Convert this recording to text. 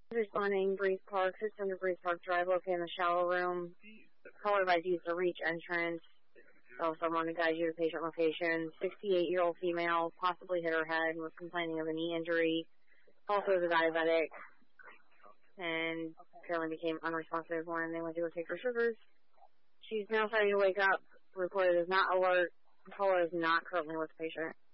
Responding, Breeze Park, 600 Breeze Park Drive, located in the shower room. Caller advised use the reach entrance. So someone to guide you to patient location. 68-year-old female, possibly hit her head, was complaining of a knee injury. Also is a diabetic, and apparently became unresponsive when they went to go take her sugars. She's now starting to wake up. Reported is not alert. The caller is not currently with the patient.